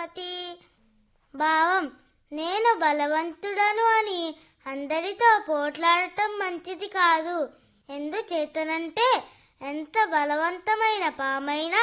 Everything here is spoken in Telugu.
సుమతి. భావం: నేను బలవంతుడను అని అందరితో పోట్లాడటం మంచిది కాదు. ఎందుచేతనంటే ఎంత బలవంతమైన పామైనా